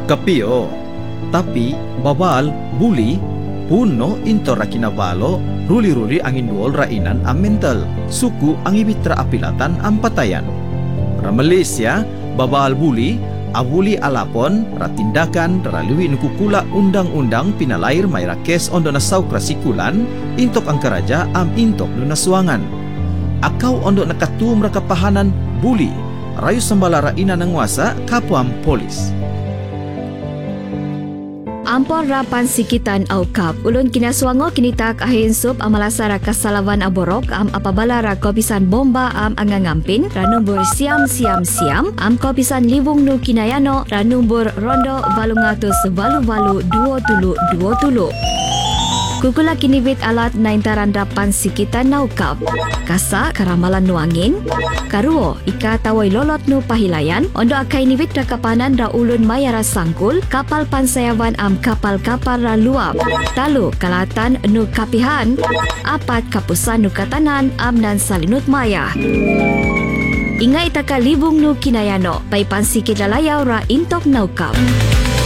Kapio, tapi babal buli puno into ra kinabalo ruli-ruli ang induol rainan ang mental suku ang ibitra apilatan ang patayan. Ra Malaysia babal buli abuli alapon ra tindakan ralui nukukula undang-undang pinalair may rakes ondo na saukrasikulan intok ang karaja am intok no nasuangan. Akaw ondo nakatum ra kapahanan buli rayo sambala rainan ng wasa kapwam polis. Ampon rapan sikitan au kap. Ulun kinaswango kinitak ahinsop ang malasara kasalawan aborok am apabala ra kopisan bomba am angangampin ranumbur siam am kopisan libung nu kinayano ranumbur rondo balungatus valu duo tulu. Kukula kinibit alat naintaran rapan sikitan naukap. Kasa karamalan nuangin. Karuo ika tawai lolot nu pahilayan. Ondo akai nibit rakapanan ra ulun mayara sangkul. Kapal pansayawan am kapal-kapal ra luap. Talu kalatan nu kapihan. Apat kapusan nu katanan am nan salinut maya. Inga itaka libung nu kinayano. Paipan sikit lalayaw ra intok naukap.